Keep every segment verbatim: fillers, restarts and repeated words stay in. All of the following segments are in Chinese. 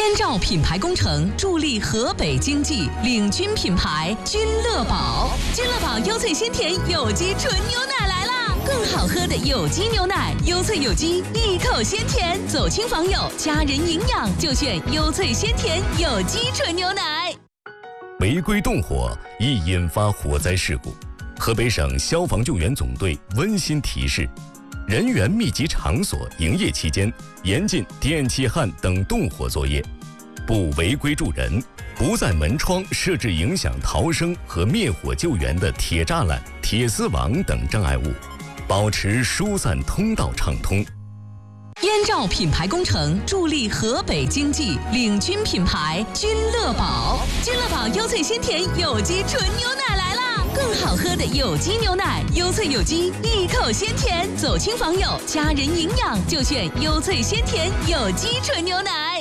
燕赵品牌工程助力河北经济，领军品牌君乐宝。君乐宝优萃鲜甜有机纯牛奶来啦！更好喝的有机牛奶，优萃有机，一口鲜甜，走亲访友，家人营养就选优萃鲜甜有机纯牛奶。 违规动火易引发火灾事故，河北省消防救援总队温馨提示：人员密集场所营业期间，严禁电气焊等动火作业，不违规助人，不在门窗设置影响逃生和灭火救援的铁栅栏、铁丝网等障碍物，保持疏散通道畅通。 燕赵品牌工程助力河北经济，领军品牌君乐宝。君乐宝优萃鲜甜有机纯牛奶来啦！更好喝的有机牛奶，优萃有机，一口鲜甜，走亲访友，家人营养就选优萃鲜甜有机纯牛奶。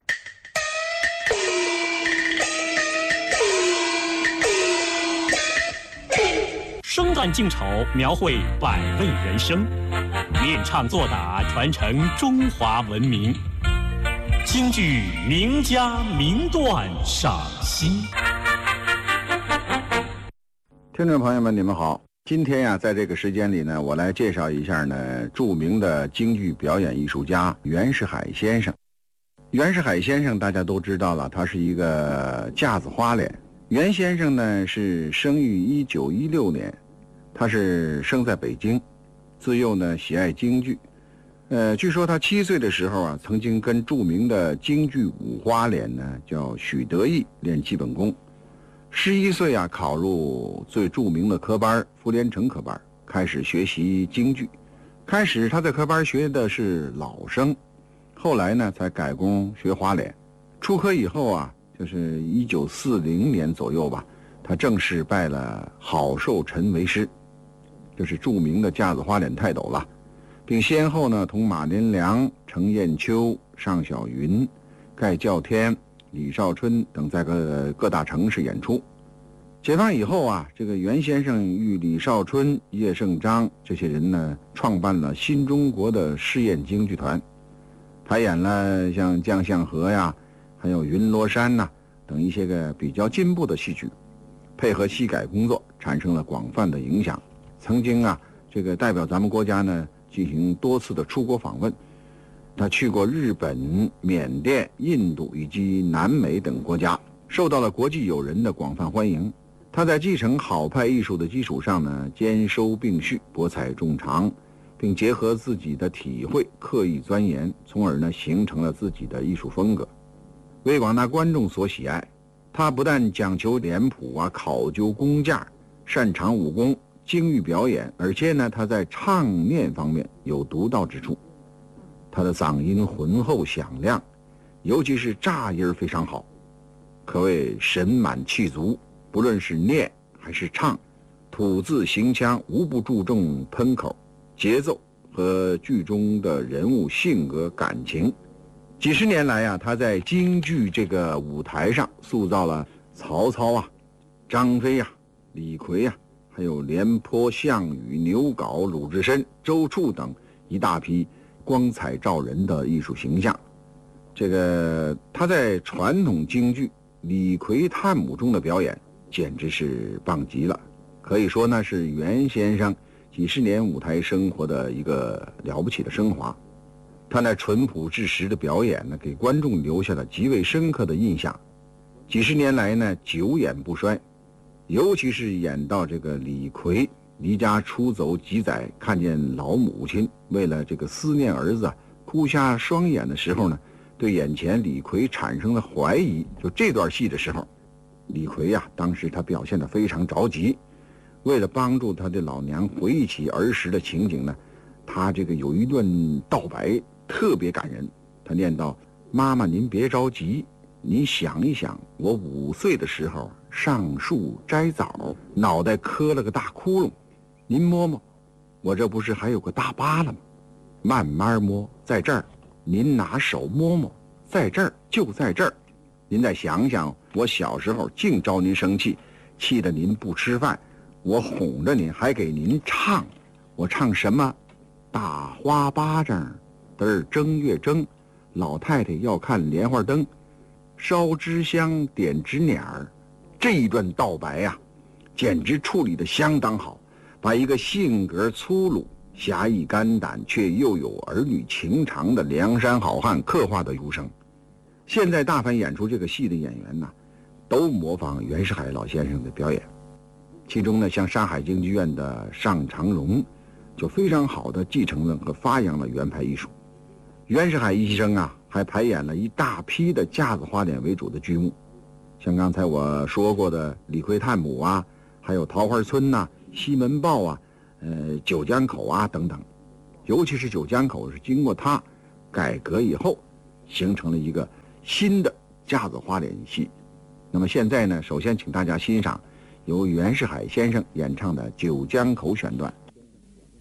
生旦净丑，描绘百味人生；练唱作打，传承中华文明。京剧名家名段赏析。 听众朋友们，你们好。今天呀，在这个时间里呢，我来介绍一下呢著名的京剧表演艺术家袁世海先生。袁世海先生大家都知道了，他是一个架子花脸。袁先生呢是生于一九一六年，他是生在北京，自幼呢喜爱京剧。呃，据说他七岁的时候啊，曾经跟著名的京剧五花脸呢叫许德义练基本功。十一岁啊，考入最著名的科班福连城科班，开始学习京剧。开始他在科班学的是老生，后来呢才改功学花脸。出科以后啊，就是一九四零年左右吧，他正式拜了郝寿臣为师，就是著名的架子花脸泰斗了，并先后呢同马连良、程砚秋、尚小云、盖叫天、李少春等在各各大城市演出。解放以后啊，这个袁先生与李少春、叶圣章这些人呢，创办了新中国的试验京剧团，排演了像《将相和》呀，还有《云罗山》呐等一些个比较进步的戏曲，配合戏改工作，产生了广泛的影响。曾经啊，这个代表咱们国家呢进行多次的出国访问。他去过日本、缅甸、印度以及南美等国家，受到了国际友人的广泛欢迎。他在继承好派艺术的基础上呢，兼收并蓄，博采众长，并结合自己的体会，刻意钻研，从而呢形成了自己的艺术风格，为广大观众所喜爱。他不但讲求脸谱啊，考究工架，擅长武功、京剧表演，而且呢，他在唱念方面有独到之处。他的嗓音浑厚响亮，尤其是炸音非常好，可谓神满气足。不论是念还是唱，吐字行腔无不注重喷口、节奏和剧中的人物性格感情。几十年来啊，他在京剧这个舞台上塑造了曹操啊、张飞啊、李逵啊，还有廉颇、项羽、牛皋、鲁智深、周处等一大批光彩照人的艺术形象。这个他在传统京剧李逵探母中的表演简直是棒极了，可以说呢是袁先生几十年舞台生活的一个了不起的升华。他那淳朴至实的表演呢，给观众留下了极为深刻的印象。几十年来呢，久演不衰，尤其是演到这个李逵离家出走几载，看见老母亲为了这个思念儿子啊哭瞎双眼的时候呢，对眼前李逵产生了怀疑。就这段戏的时候，李逵呀、啊，当时他表现得非常着急，为了帮助他的老娘回忆起儿时的情景呢，他这个有一段道白特别感人。他念道：妈妈您别着急，您想一想，我五岁的时候上树摘枣，脑袋磕了个大窟窿，您摸摸，我这不是还有个大疤了吗？慢慢摸，在这儿，您拿手摸摸，在这儿，就在这儿。您再想想，我小时候净招您生气，气得您不吃饭，我哄着您，还给您唱，我唱什么？大花巴掌，嘚儿正月正，老太太要看莲花灯， 烧枝香点纸捻儿，这一段道白呀、啊，简直处理得相当好，把一个性格粗鲁、侠义肝胆却又有儿女情长的梁山好汉刻画得如生。现在大凡演出这个戏的演员呢，都模仿袁世凯老先生的表演。其中呢，像上海京剧院的尚长荣，就非常好的继承了和发扬了袁派艺术。袁世凯医生啊，还排演了一大批的架子花脸为主的剧目，像刚才我说过的李逵探母啊，还有桃花村呐、啊、西门豹啊、呃九江口啊等等。尤其是九江口是经过他改革以后，形成了一个新的架子花脸戏。那么现在呢，首先请大家欣赏由袁世凯先生演唱的《九江口》选段。